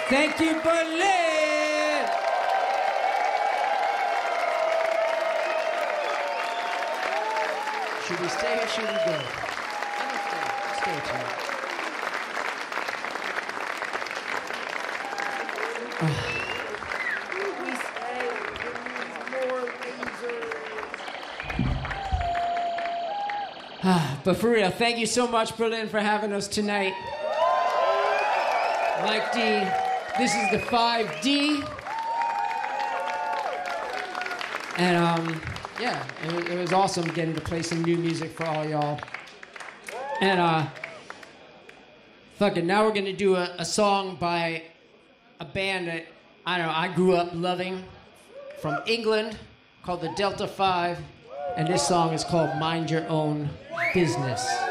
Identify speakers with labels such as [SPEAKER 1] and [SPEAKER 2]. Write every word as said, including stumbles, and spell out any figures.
[SPEAKER 1] Thank you, Berlin!
[SPEAKER 2] Should we stay or should we go? Let's stay. Let's stay tonight. We stay. It needs more lasers.
[SPEAKER 1] But for real, thank you so much, Berlin, for having us tonight. Mike D, this is the five D. And, um, yeah, it was, it was awesome getting to play some new music for all y'all. And, uh, fucking, now we're gonna do a, a song by a band that, I don't know, I grew up loving from England called the Delta Five. And this song is called Mind Your Own Business.